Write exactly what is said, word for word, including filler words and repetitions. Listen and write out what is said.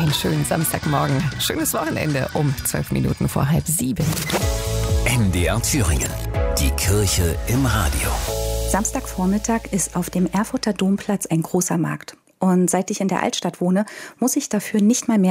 einen schönen Samstagmorgen. Schönes Wochenende um zwölf Minuten vor halb sieben. M D R Thüringen. Die Kirche im Radio. Samstagvormittag ist auf dem Erfurter Domplatz ein großer Markt. Und seit ich in der Altstadt wohne, muss ich dafür nicht mal mehr